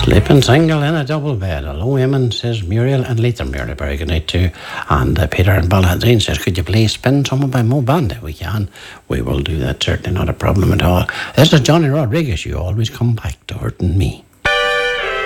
Sleeping single in a double bed. Hello, Eamon, says Muriel, and later Muriel, very good night too. And Peter and Balladine says, could you please spin someone by Mo Band? We can. We will do that, certainly not a problem at all. This is Johnny Rodriguez. You always come back to hurting me.